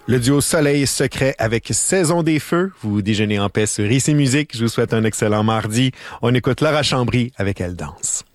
Le duo Soleil Secret avec Saison des Feux. Vous déjeunez en paix sur Ici Musique. Je vous souhaite un excellent mardi. On écoute Lara Chambry avec Elle danse.